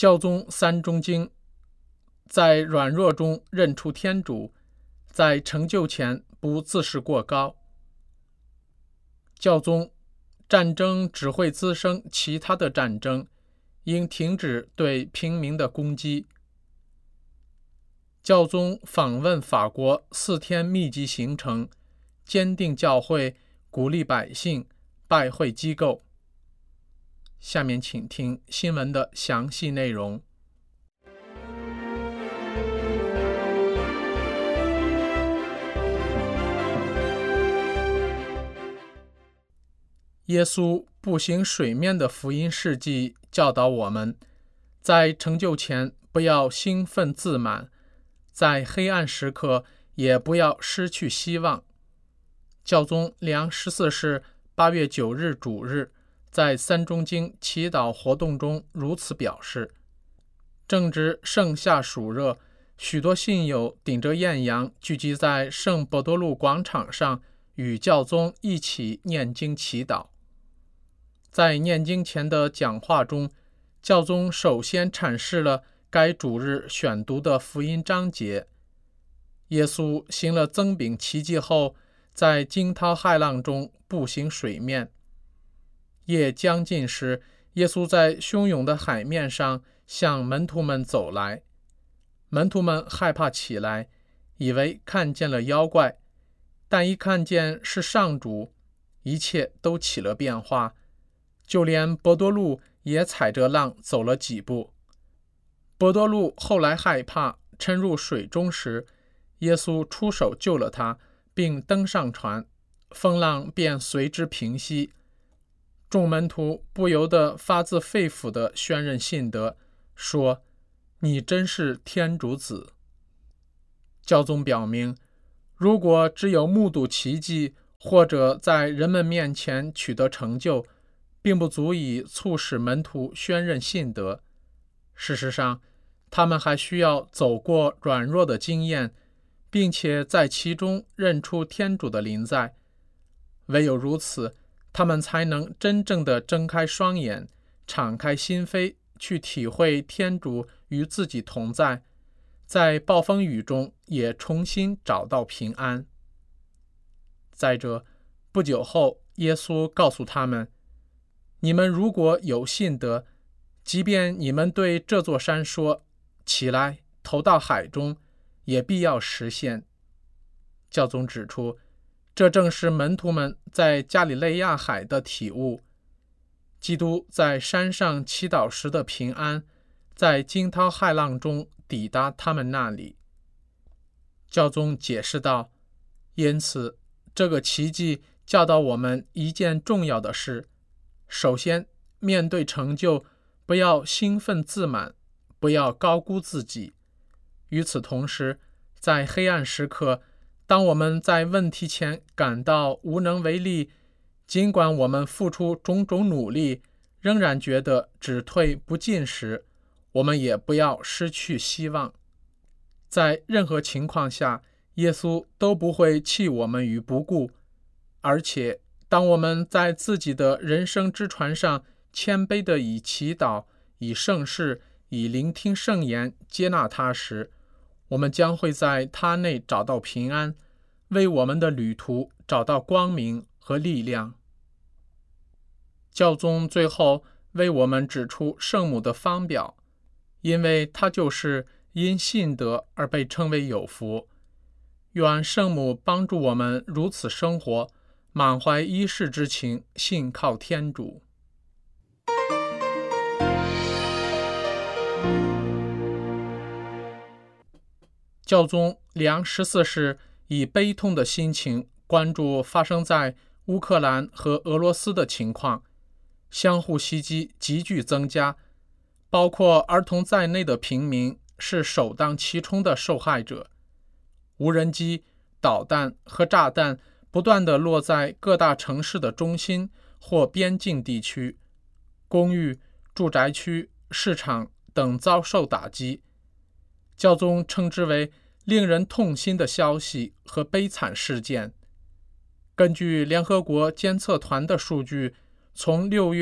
教宗三中经在软弱中认出天主，在成就前不自视过高。教宗，战争只会滋生其他的战争，应停止对平民的攻击。教宗访问法国4天密集行程，坚定教会，鼓励百姓，拜会机构。下面请听新闻的详细内容。耶稣步行水面的福音事迹教导我们，在成就前不要兴奋自满，在黑暗时刻也不要失去希望。教宗良14世8月9日主日在三中经祈祷活动中如此表示。正值盛夏暑热，许多信友顶着艳阳聚集在圣伯多禄广场上，与教宗一起念经祈祷。在念经前的讲话中，教宗首先阐释了该主日选读的福音章节。耶稣行了增饼奇迹后，在惊涛骇浪中步行水面。夜将近时，耶稣在汹涌的海面上向门徒们走来。门徒们害怕起来，以为看见了妖怪，但一看见是上主，一切都起了变化。就连伯多禄也踩着浪走了几步。伯多禄后来害怕，沉入水中时，耶稣出手救了他，并登上船，风浪便随之平息。众门徒不由得发自肺腑地宣认信德，说：“你真是天主子。”教宗表明，如果只有目睹奇迹，或者在人们面前取得成就，并不足以促使门徒宣认信德。事实上，他们还需要走过软弱的经验，并且在其中认出天主的临在。唯有如此，他们才能真正地睁开双眼，敞开心扉，去体会天主与自己同在，在暴风雨中也重新找到平安。再者，不久后，耶稣告诉他们，你们如果有信德，即便你们对这座山说，起来，投到海中，也必要实现。教宗指出，这正是门徒们在加里肋亚海的体悟。基督在山上祈祷时的平安，在惊涛骇浪中抵达他们那里。教宗解释道，因此，这个奇迹教导我们一件重要的事。首先，面对成就，不要兴奋自满，不要高估自己。与此同时，在黑暗时刻，当我们在问题前感到无能为力，尽管我们付出种种努力，仍然觉得只退不进时，我们也不要失去希望。在任何情况下，耶稣都不会弃我们于不顾，而且当我们在自己的人生之船上谦卑地以祈祷、以圣事、以聆听圣言接纳他时，我们将会在他内找到平安，为我们的旅途找到光明和力量。教宗最后为我们指出圣母的方表，因为她就是因信德而被称为有福。愿圣母帮助我们如此生活，满怀一世之情，信靠天主。教宗良14世以悲痛的心情关注发生在乌克兰和俄罗斯的情况，相互袭击急剧增加，包括儿童在内的平民是首当其冲的受害者。无人机、导弹和炸弹不断地落在各大城市的中心或边境地区，公寓、住宅区、市场等遭受打击。教宗称之为令人痛心的消息和悲惨事件。根据联合国监测团的数据，从6月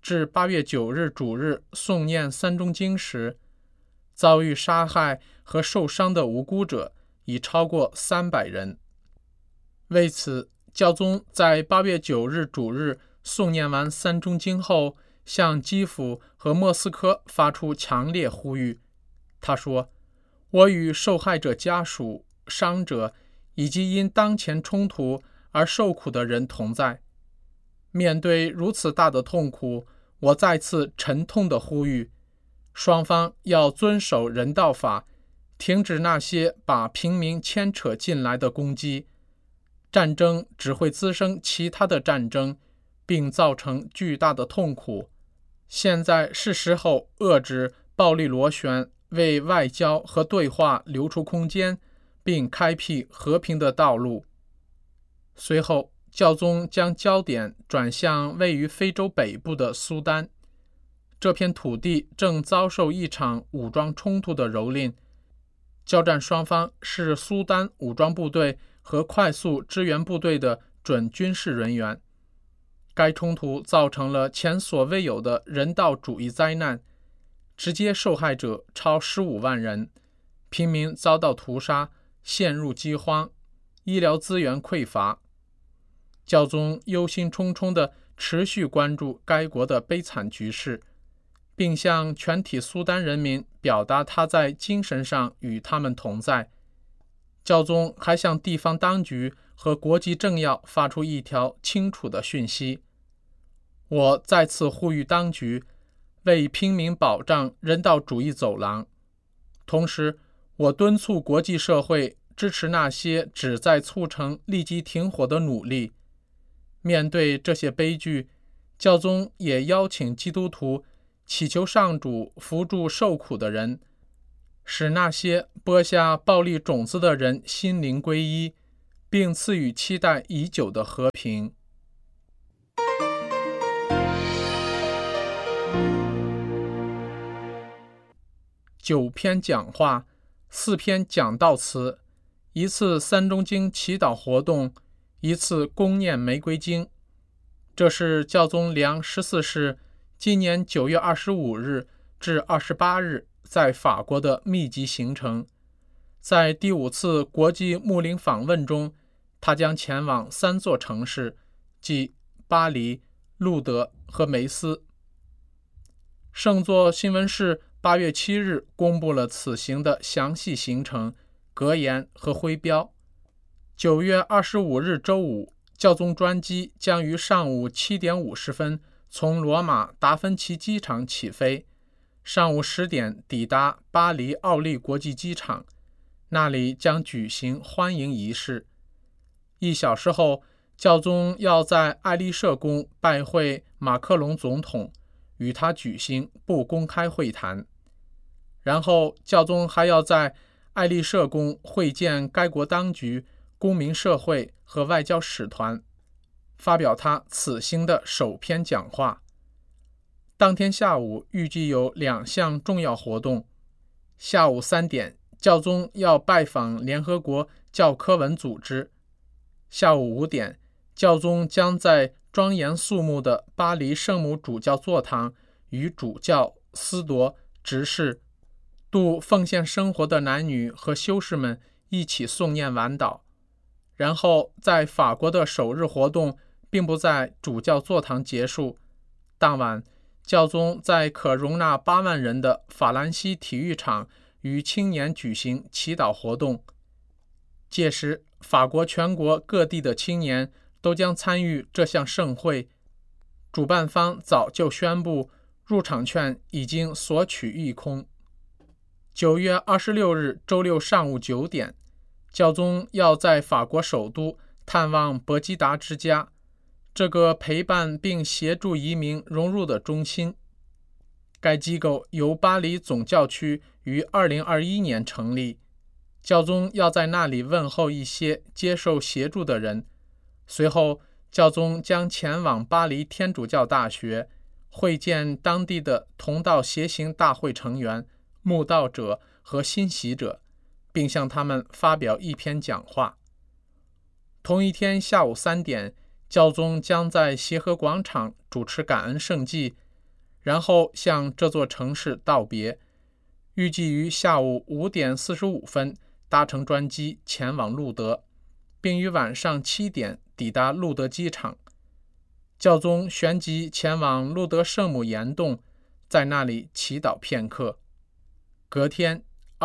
至8月9日主日诵念三中经时，遭遇杀害和受伤的无辜者已超过300人。为此，教宗在8月9日主日诵念完三中经后，向基辅和莫斯科发出强烈呼吁。他说：我与受害者家属、伤者以及因当前冲突而受苦的人同在。面对如此大的痛苦，我再次沉痛地呼吁，双方要遵守人道法，停止那些把平民牵扯进来的攻击。战争只会滋生其他的战争，并造成巨大的痛苦。现在是时候遏制暴力螺旋，为外交和对话留出空间，并开辟和平的道路。随后，教宗将焦点转向位于非洲北部的苏丹。这片土地正遭受一场武装冲突的蹂躏，交战双方是苏丹武装部队和快速支援部队的准军事人员。该冲突造成了前所未有的人道主义灾难，直接受害者超15万人，平民遭到屠杀，陷入饥荒，医疗资源匮乏。教宗忧心忡忡地持续关注该国的悲惨局势，并向全体苏丹人民表达他在精神上与他们同在。教宗还向地方当局和国际政要发出一条清楚的讯息：我再次呼吁当局为平民保障人道主义走廊，同时我敦促国际社会支持那些旨在促成立即停火的努力。面对这些悲剧，教宗也邀请基督徒祈求上主扶助受苦的人，使那些播下暴力种子的人心灵归一，并赐予期待已久的和平。9篇讲话，4篇讲道词，1次三中经祈祷活动，1次公念玫瑰经。这是教宗良14世今年9月25日至28日在法国的密集行程。在第5次国际牧灵访问中，他将前往3座城市，即巴黎、路德和梅斯。圣座新闻室8月7日公布了此行的详细行程、格言和徽标。9月25日周五，教宗专机将于上午7点50分从罗马达芬奇机场起飞，上午10点抵达巴黎奥利国际机场，那里将举行欢迎仪式。1小时后，教宗要在爱丽舍宫拜会马克龙总统，与他举行不公开会谈。然后，教宗还要在爱丽舍宫会见该国当局、公民社会和外交使团，发表他此行的首篇讲话。当天下午预计有2项重要活动。下午3点，教宗要拜访联合国教科文组织。下午5点，教宗将在庄严肃穆的巴黎圣母主教座堂与主教、司铎、执事、度奉献生活的男女和修士们一起诵念晚祷。然后在法国的首日活动并不在主教座堂结束，当晚教宗在可容纳8万人的法兰西体育场与青年举行祈祷活动。届时，法国全国各地的青年都将参与这项盛会。主办方早就宣布，入场券已经索取一空。9月26日周六上午9点，教宗要在法国首都探望博基达之家，这个陪伴并协助移民融入的中心。该机构由巴黎总教区于2021年成立，教宗要在那里问候一些接受协助的人。随后，教宗将前往巴黎天主教大学，会见当地的同道协行大会成员、慕道者和欣喜者，并向他们发表一篇讲话。同一天下午3点，教宗将在协和广场主持感恩圣祭， 然后向这座城市道别，预计于下午5点45分搭乘专机前往路德，并于晚上7点抵达路德机场。教宗旋即前往路德圣母岩洞，在那里祈祷片刻。隔天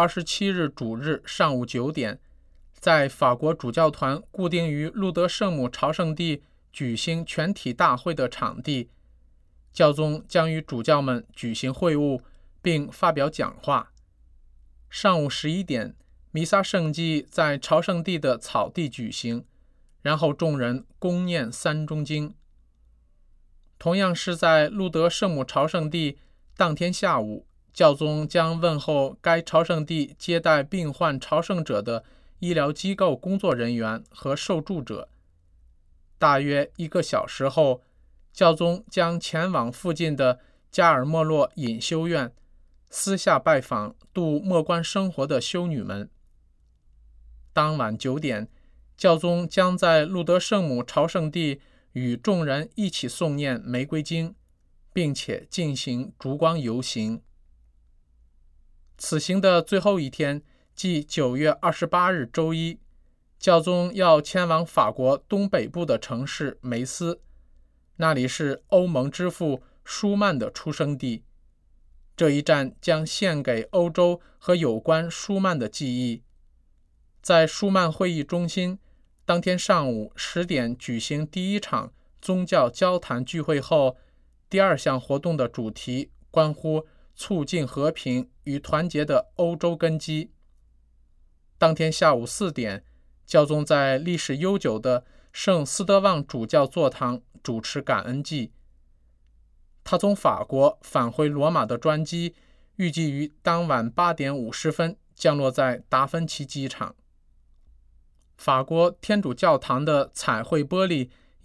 27日主日上午9点，在法国主教团固定于路德圣母朝圣地举行全体大会的场地，教宗将与主教们举行会晤并发表讲话。上午11点，弥撒圣祭在朝圣地的草地举行，然后众人恭念3中经。同样是在路德圣母朝圣地，当天下午，教宗将问候该朝圣地接待病患朝圣者的医疗机构工作人员和受助者。大约1个小时后，教宗将前往附近的加尔默洛隐修院，私下拜访度默观生活的修女们。当晚9点，教宗将在路德圣母朝圣地与众人一起诵念玫瑰经，并且进行烛光游行。此行的最后一天，即9月28日周一，教宗要前往法国东北部的城市梅斯，那里是欧盟之父舒曼的出生地。这一站将献给欧洲和有关舒曼的记忆。在舒曼会议中心，当天上午10点举行第一场宗教交谈聚会后，第2项活动的主题关乎促进和平与团结的欧洲根基。当天下午4点，教宗在历史悠久的圣斯德旺主教座堂主持感恩祭。他从法国返回罗马的专机预计于当晚8点50分降落在达芬奇机场。法国天主教堂的彩绘玻璃